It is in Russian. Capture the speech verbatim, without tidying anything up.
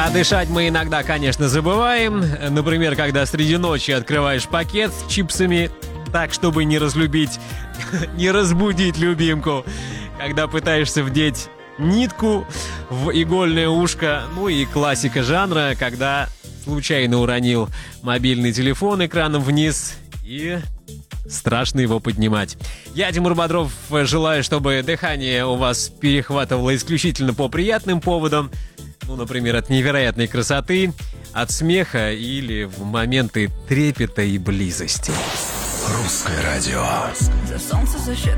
А дышать мы иногда, конечно, забываем. Например, когда среди ночи открываешь пакет с чипсами так, чтобы не разлюбить, не разбудить любимку. Когда пытаешься вдеть нитку в игольное ушко. Ну и классика жанра, когда случайно уронил мобильный телефон экраном вниз и страшно его поднимать. Я, Тимур Бодров, желаю, чтобы дыхание у вас перехватывало исключительно по приятным поводам. Ну, например, от невероятной красоты, от смеха или в моменты трепета и близости. Русское радио. За солнце, за щедрый